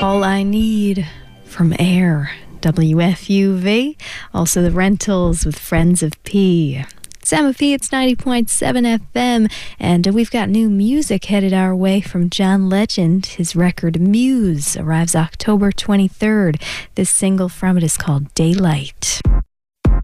All I Need from Air, WFUV. Also the Rentals with Friends of P. Sam of P, it's 90.7 FM, and we've got new music headed our way from John Legend. His record Muse arrives October 23rd. This single from it is called Daylight.